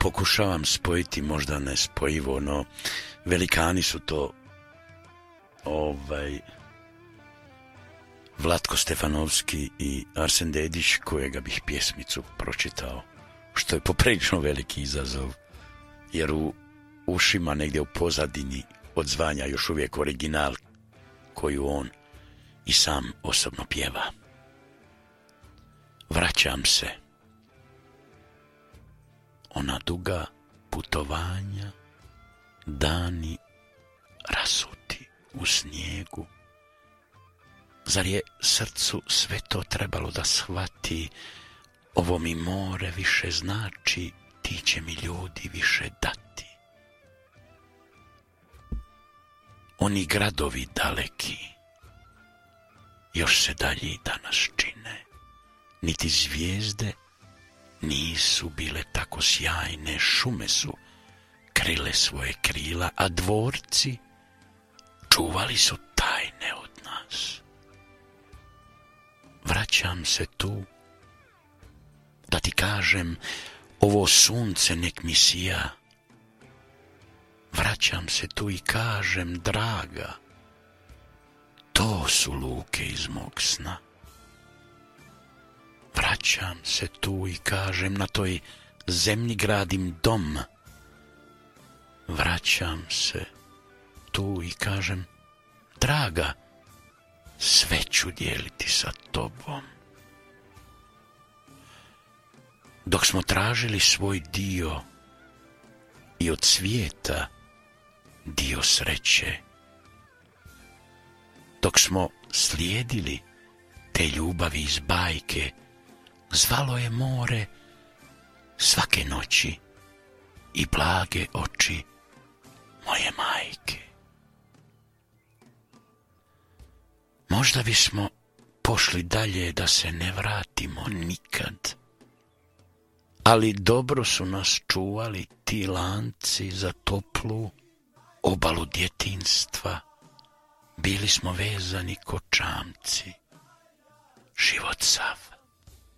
pokušavam spojiti možda nespojivo, no velikani su to Vlatko Stefanovski i Arsen Dedić, kojega bih pjesmicu pročitao, što je poprilično veliki izazov, jer u ušima negdje u pozadini odzvanja još uvijek original koju on i sam osobno pjeva. Vraćam se. Ona duga putovanja, dani rasuti u snijegu. Zar je srcu sve to trebalo da shvati? Ovo mi more više znači, ti će mi ljudi više dati. Oni gradovi daleki još se dalji danas čine. Niti zvijezde nisu bile tako sjajne, šume su krile svoje krila, a dvorci čuvali su tajne od nas. Vraćam se tu da ti kažem, ovo sunce nek mi sija. Vraćam se tu i kažem, draga, to su luke iz mog sna. Vraćam se tu i kažem, na toj zemlji gradim dom. Vraćam se tu i kažem, draga, sve ću dijeliti sa tobom. Dok smo tražili svoj dio i od svijeta dio sreće, dok smo slijedili te ljubavi iz bajke, zvalo je more svake noći i blage oči moje majke. Možda bismo pošli dalje da se ne vratimo nikad, ali dobro su nas čuvali ti lanci za toplu obalu djetinjstva. Bili smo vezani ko čamci, život sav.